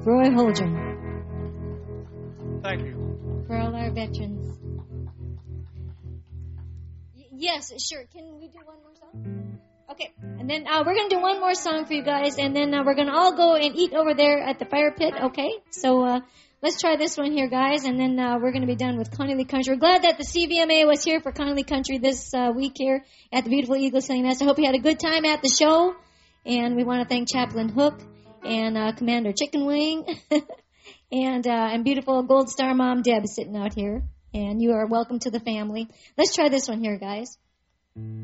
Roy Holdren. Thank you. For all our veterans. Yes, sure. Can we do one more song? Okay. And then we're going to do one more song for you guys, and then we're going to all go and eat over there at the fire pit, okay? So let's try this one here, guys, and then we're going to be done with Connolly Country. We're glad that the CVMA was here for Connolly Country this week here at the beautiful Eagle Sailing Nest. I hope you had a good time at the show, and we want to thank Chaplain Hook and Commander Chicken Wing and beautiful Gold Star Mom Deb sitting out here, and you are welcome to the family. Let's try this one here, guys.